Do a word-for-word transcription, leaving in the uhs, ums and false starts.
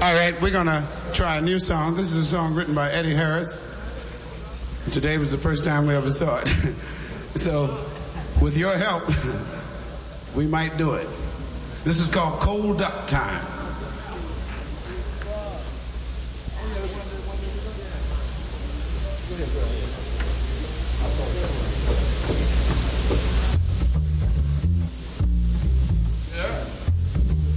All right, we're going to try a new song. This is a song written by Eddie Harris. Today was the first time we ever saw it. So, with your help, we might do it. This is called Cold Duck Time. Go ahead,